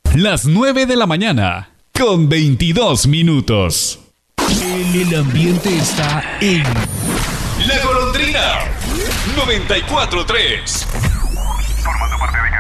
Las 9 de la mañana, con 22 minutos. El ambiente está en La Golondrina 94.3. Formando parte de